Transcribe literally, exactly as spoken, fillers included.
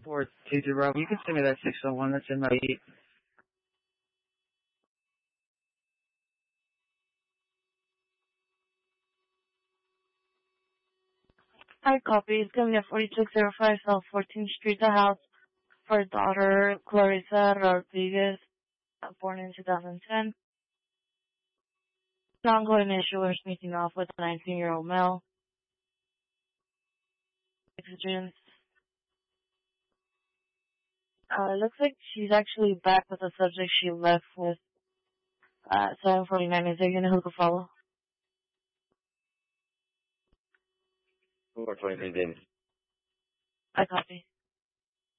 four two zero. You can send me that six oh one. That's in my eight. Hi, copy. It's going to be at forty-six oh five South fourteenth Street, the house for daughter Clarissa Rodriguez, uh, born in two thousand ten. An ongoing issue we're speaking off with a nineteen-year-old male. Exigence. Uh, it looks like she's actually back with the subject she left with at seven forty-nine. Is there going to who could follow? four twenty-three Davis. I copy.